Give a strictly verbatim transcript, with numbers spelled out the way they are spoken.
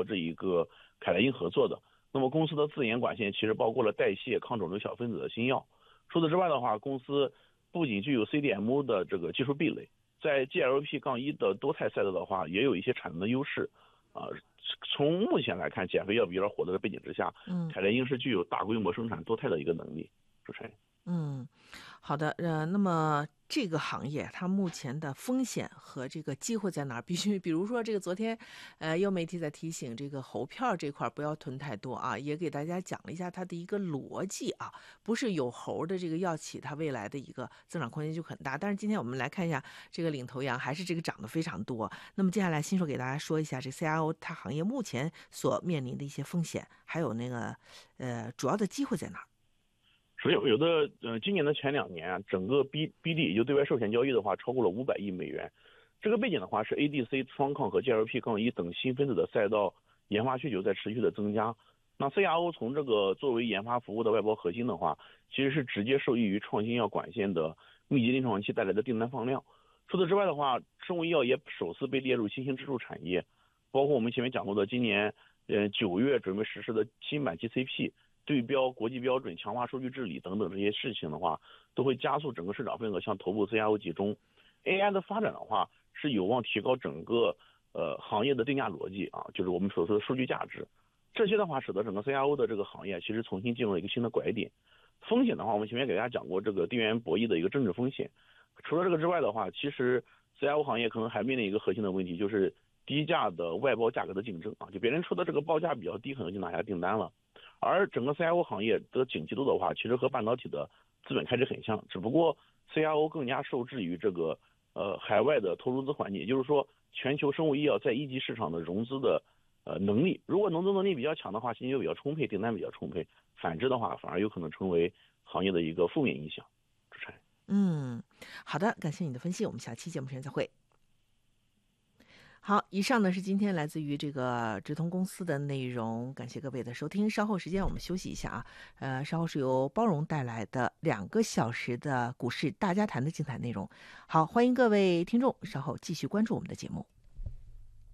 这一个凯莱因合作的。那么公司的自研管线其实包括了代谢抗肿瘤小分子的新药。除此之外的话，公司不仅具有 C D M O 的这个技术壁垒，在 G L P 一 的多肽赛道的话，也有一些产能的优势。啊、呃，从目前来看，减肥药比较火的背景之下，嗯，凯莱因是具有大规模生产多肽的一个能力。主持人。 嗯，好的，呃，那么这个行业它目前的风险和这个机会在哪儿？必须，比如说这个昨天，呃，有媒体在提醒这个猴票这块不要囤太多啊，也给大家讲了一下它的一个逻辑啊，不是有猴的这个药企它未来的一个增长空间就很大。但是今天我们来看一下这个领头羊，还是这个涨得非常多。那么接下来新手给大家说一下这 C R O 它行业目前所面临的一些风险，还有那个呃主要的机会在哪儿？ 首先，有的呃，今年的前两年啊，整个 B B D 也就对外寿险交易的话，超过了五百亿美元。这个背景的话是 A D C 双抗和 G L P 一等新分子的赛道研发需求在持续的增加。那 C R O 从这个作为研发服务的外包核心的话，其实是直接受益于创新药管线的密集临床期带来的订单放量。除此之外的话，生物医药也首次被列入新兴支柱产业，包括我们前面讲过的今年呃九月准备实施的新版 G C P。对标国际标准、强化数据治理等等这些事情的话，都会加速整个市场份额向头部 C R O 集中。A I 的发展的话，是有望提高整个呃行业的定价逻辑啊，就是我们所说的数据价值。这些的话，使得整个 C R O 的这个行业其实重新进入了一个新的拐点。风险的话，我们前面给大家讲过这个地缘博弈的一个政治风险。除了这个之外的话，其实 C R O 行业可能还面临一个核心的问题，就是低价的外包价格的竞争啊，就别人出的这个报价比较低，可能就拿下订单了。而整个 C R O 行业的景气度的话，其实和半导体的资本开支很像，只不过 C R O 更加受制于这个呃海外的投融资环境，也就是说，全球生物医药在一级市场的融资的呃能力，如果融资能力比较强的话，现金流比较充沛，订单比较充沛；反之的话，反而有可能成为行业的一个负面影响。主持人。 嗯，好的，感谢你的分析，我们下期节目时间再会。好，以上呢是今天来自于这个直通公司的内容，感谢各位的收听。稍后时间我们休息一下啊，呃，稍后是由包容带来的两个小时的股市大家谈的精彩内容。好，欢迎各位听众稍后继续关注我们的节目。